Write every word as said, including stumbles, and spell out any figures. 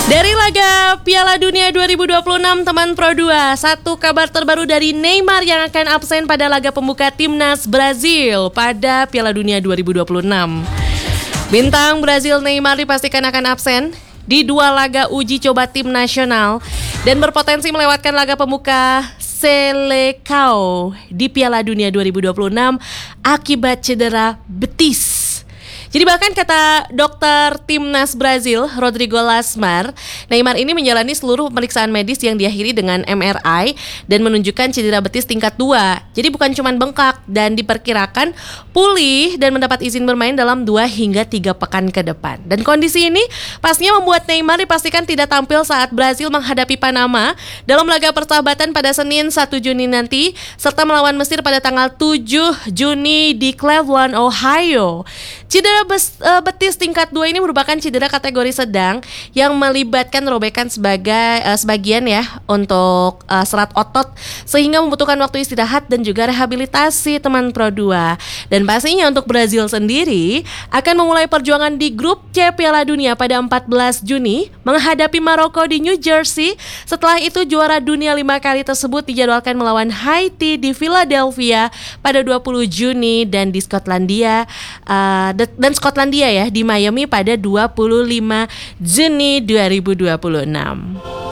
Dari laga Piala Dunia dua ribu dua puluh enam teman Pro dua, satu kabar terbaru dari Neymar yang akan absen pada laga pembuka Timnas Brazil pada Piala Dunia dua ribu dua puluh enam. Bintang Brazil Neymar dipastikan akan absen di dua laga uji coba tim nasional dan berpotensi melewatkan laga pembuka Seleção di Piala Dunia dua ribu dua puluh enam akibat cedera betis. Jadi bahkan kata dokter timnas Brazil, Rodrigo Lasmar, Neymar ini menjalani seluruh pemeriksaan medis yang diakhiri dengan M R I dan menunjukkan cedera betis tingkat dua. Jadi bukan cuma bengkak dan diperkirakan pulih dan mendapat izin bermain dalam dua hingga tiga pekan ke depan. Dan kondisi ini pastinya membuat Neymar dipastikan tidak tampil saat Brazil menghadapi Panama dalam laga persahabatan pada Senin satu Juni nanti serta melawan Mesir pada tanggal tujuh Juni di Cleveland, Ohio. Cedera betis tingkat dua ini merupakan cedera kategori sedang yang melibatkan robekan sebagai uh, sebagian ya untuk uh, serat otot sehingga membutuhkan waktu istirahat dan juga rehabilitasi teman Pro dua. Dan pastinya untuk Brazil sendiri akan memulai perjuangan di grup C Piala Dunia pada empat belas Juni menghadapi Maroko di New Jersey. Setelah itu juara dunia lima kali tersebut dijadwalkan melawan Haiti di Philadelphia pada dua puluh Juni dan di Skotlandia uh, dan Skotlandia ya di Miami pada dua puluh lima Juni dua ribu dua puluh enam.